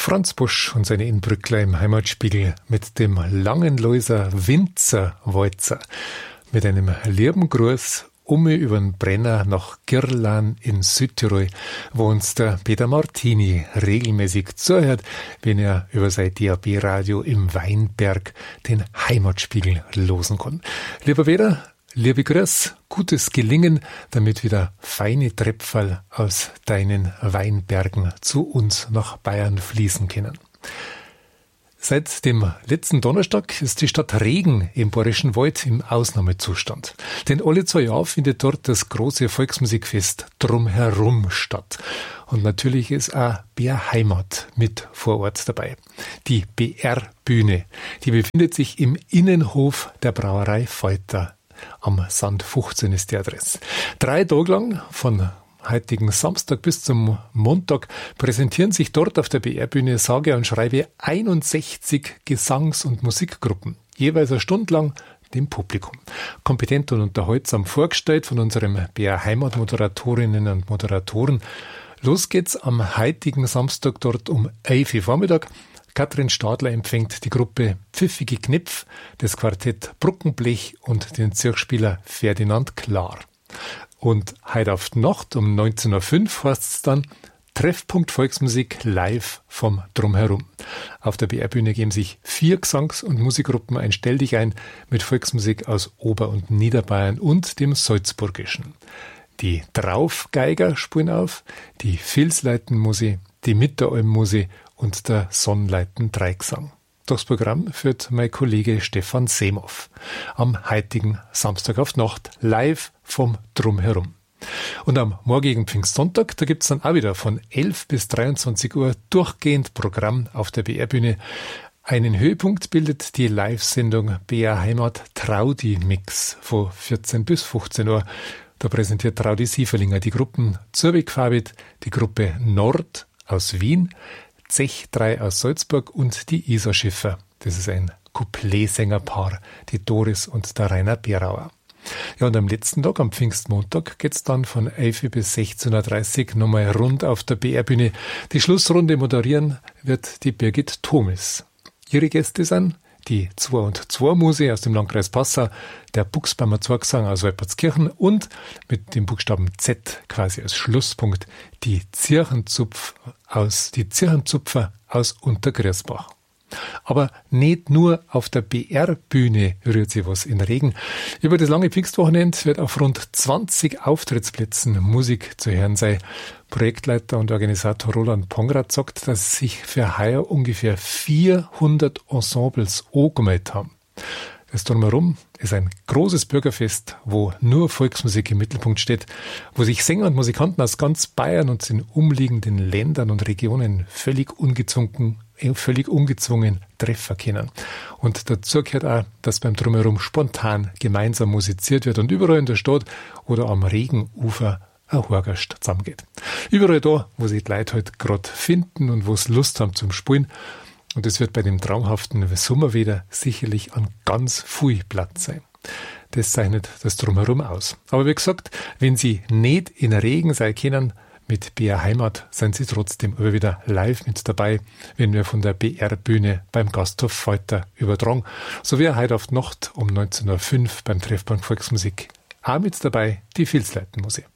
Franz Busch und seine Inbrückler im Heimatspiegel mit dem langen Loiser Winzerwalzer, mit einem lieben Gruß übern Brenner nach Girlan in Südtirol, wo uns der Peter Martini regelmäßig zuhört, wenn er über sein DAB-Radio im Weinberg den Heimatspiegel losen kann. Lieber Peter, liebe Grüß, gutes Gelingen, damit wieder feine Tröpferl aus deinen Weinbergen zu uns nach Bayern fließen können. Seit dem letzten Donnerstag ist die Stadt Regen im Bayerischen Wald im Ausnahmezustand. Denn alle 2 Jahre findet dort das große Volksmusikfest Drumherum statt. Und natürlich ist auch BR Heimat mit vor Ort dabei. Die BR-Bühne, die befindet sich im Innenhof der Brauerei Falter. Am Sand 15 ist die Adresse. 3 Tage lang, von heutigen Samstag bis zum Montag, präsentieren sich dort auf der BR-Bühne sage und schreibe 61 Gesangs- und Musikgruppen, jeweils eine Stunde lang dem Publikum. Kompetent und unterhaltsam vorgestellt von unserem BR-Heimat-Moderatorinnen und Moderatoren. Los geht's am heutigen Samstag dort um 11 Uhr Vormittag. Katrin Stadler empfängt die Gruppe Pfiffige Knipf, das Quartett Bruckenblech und den Zirkspieler Ferdinand Klar. Und heute auf die Nacht um 19.05 Uhr heißt es dann Treffpunkt Volksmusik live vom Drumherum. Auf der BR-Bühne geben sich 4 Gesangs- und Musikgruppen ein Stelldich ein mit Volksmusik aus Ober- und Niederbayern und dem Salzburgischen. Die Draufgeiger spielen auf, die Vilsleiten-Musi, die Mitteralm-Musi und der Sonnleiten-Dreigesang. Das Programm führt mein Kollege Stefan Seemoff am heutigen Samstag auf die Nacht live vom Drumherum. Und am morgigen Pfingstsonntag, da gibt's dann auch wieder von 11 bis 23 Uhr durchgehend Programm auf der BR-Bühne. Einen Höhepunkt bildet die Live-Sendung BR Heimat Traudi Mix von 14 bis 15 Uhr. Da präsentiert Traudi Sieferlinger die Gruppen Zurbeck-Fabit, die Gruppe Nord aus Wien, Zech 3 aus Salzburg und die Isa Schiffer. Das ist ein Couplet-Sängerpaar, die Doris und der Rainer Berauer. Ja, und am letzten Tag, am Pfingstmontag, geht's dann von 11 bis 16.30 Uhr nochmal rund auf der BR-Bühne. Die Schlussrunde moderieren wird die Birgit Thomis. Ihre Gäste sind die 2 und 2 Muse aus dem Landkreis Passau, der Buchsbaumer Zwergsang aus Weipertskirchen und mit dem Buchstaben Z quasi als Schlusspunkt die Zirchenzupfer aus Untergriesbach. Aber nicht nur auf der BR-Bühne rührt sich was in Regen. Über das lange Pfingstwochenende wird auf rund 20 Auftrittsplätzen Musik zu hören sein. Projektleiter und Organisator Roland Pongratz sagt, dass sich für heuer ungefähr 400 Ensembles angemeldet haben. Das Drumherum ist ein großes Bürgerfest, wo nur Volksmusik im Mittelpunkt steht, wo sich Sänger und Musikanten aus ganz Bayern und den umliegenden Ländern und Regionen völlig ungezwungen treffen können. Und dazu gehört auch, dass beim Drumherum spontan gemeinsam musiziert wird und überall in der Stadt oder am Regenufer ein Horgast zusammengeht. Überall da, wo sich die Leute halt gerade finden und wo sie Lust haben zum Spielen. Und es wird bei dem traumhaften Sommerwetter sicherlich an ganz viel Platz sein. Das zeichnet das Drumherum aus. Aber wie gesagt, wenn Sie nicht in Regen sein können, mit BR Heimat sind Sie trotzdem immer wieder live mit dabei, wenn wir von der BR-Bühne beim Gasthof Falter übertragen. So wie heute auf die Nacht um 19.05 Uhr beim Treffpunkt Volksmusik. Auch mit dabei die Vilsleiten-Musik.